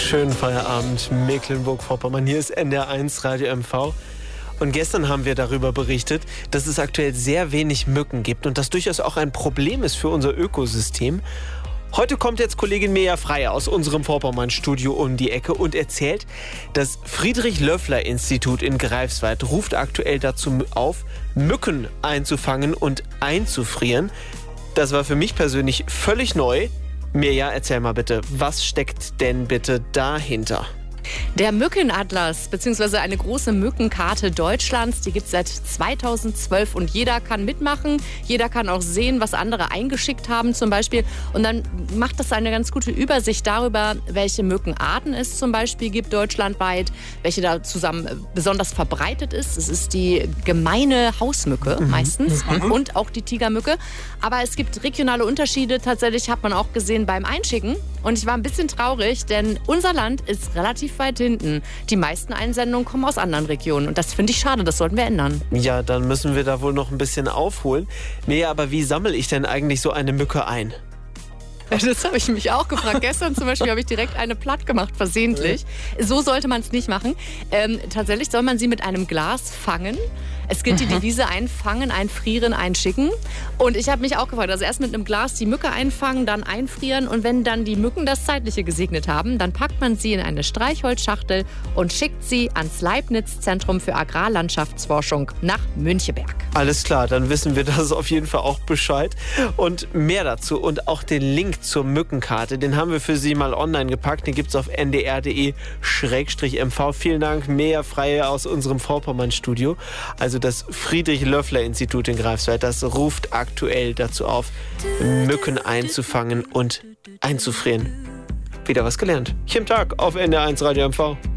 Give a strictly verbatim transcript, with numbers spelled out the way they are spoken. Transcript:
Schönen Feierabend, Mecklenburg-Vorpommern. Hier ist N D R eins Radio M V. Und gestern haben wir darüber berichtet, dass es aktuell sehr wenig Mücken gibt und das durchaus auch ein Problem ist für unser Ökosystem. Heute kommt jetzt Kollegin Mirja Frey aus unserem Vorpommern-Studio um die Ecke und erzählt, das Friedrich-Löffler-Institut in Greifswald ruft aktuell dazu auf, Mücken einzufangen und einzufrieren. Das war für mich persönlich völlig neu. Mirja, erzähl mal bitte, was steckt denn bitte dahinter? Der Mückenatlas, beziehungsweise eine große Mückenkarte Deutschlands, die gibt es seit zweitausendzwölf und jeder kann mitmachen. Jeder kann auch sehen, was andere eingeschickt haben zum Beispiel. Und dann macht das eine ganz gute Übersicht darüber, welche Mückenarten es zum Beispiel gibt deutschlandweit, welche da zusammen besonders verbreitet ist. Es ist die gemeine Hausmücke mhm. meistens mhm. und auch die Tigermücke. Aber es gibt regionale Unterschiede. Tatsächlich hat man auch gesehen beim Einschicken. Und ich war ein bisschen traurig, denn unser Land ist relativ weit hinten. Die meisten Einsendungen kommen aus anderen Regionen. Und das finde ich schade, das sollten wir ändern. Ja, dann müssen wir da wohl noch ein bisschen aufholen. Nee, aber wie sammle ich denn eigentlich so eine Mücke ein? Das habe ich mich auch gefragt. Gestern zum Beispiel habe ich direkt eine platt gemacht, versehentlich. So sollte man es nicht machen. Ähm, tatsächlich soll man sie mit einem Glas fangen. Es gilt die Devise einfangen, einfrieren, einschicken. Und ich habe mich auch gefragt, also erst mit einem Glas die Mücke einfangen, dann einfrieren. Und wenn dann die Mücken das Zeitliche gesegnet haben, dann packt man sie in eine Streichholzschachtel und schickt sie ans Leibniz-Zentrum für Agrarlandschaftsforschung nach Müncheberg. Alles klar, dann wissen wir das auf jeden Fall auch Bescheid. Und mehr dazu und auch den Link zur Mückenkarte, den haben wir für Sie mal online gepackt. Den gibt es auf n d r punkt d e Schrägstrich m v. Vielen Dank, Mirja Frey aus unserem Vorpommern-Studio. Also das Friedrich-Löffler-Institut in Greifswald, das ruft aktuell dazu auf, Mücken einzufangen und einzufrieren. Wieder was gelernt. Hier im Tag auf N D R eins Radio M V.